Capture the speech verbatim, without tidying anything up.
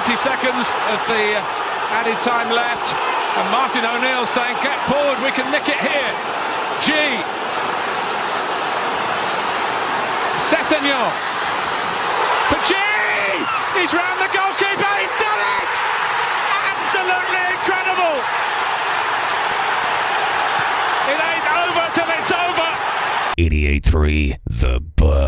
twenty seconds of the added time left, and Martin O'Neill saying, get forward, we can nick it here. G. Sessegnon. For G! He's round the goalkeeper, he's done it! Absolutely incredible! It ain't over till it's over! eighty-eight point three The Buzz.